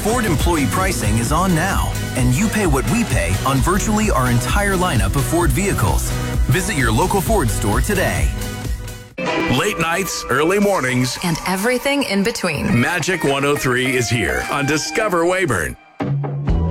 Ford employee pricing is on now, and you pay what we pay on virtually our entire lineup of Ford vehicles. Visit your local Ford store today. Late nights, early mornings, and everything in between. Magic 103 is here on Discover Weyburn.